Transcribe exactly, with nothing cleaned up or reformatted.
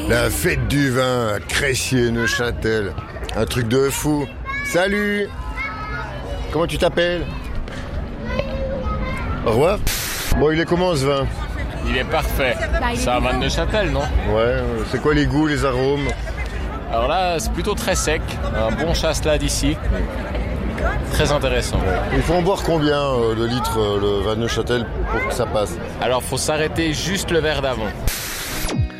La fête du vin à Crécier, Neuchâtel. Un truc de fou. Salut. Comment tu t'appelles? Au revoir. Bon, il est comment ce vin? Il est parfait. C'est un vin de Neuchâtel, non? Ouais, c'est quoi les goûts, les arômes? Alors là, c'est plutôt très sec. Un bon chasselas d'ici. Très intéressant. Il faut en boire combien euh, de litres euh, le vin de Neuchâtel pour que ça passe? Alors, faut s'arrêter juste le verre d'avant.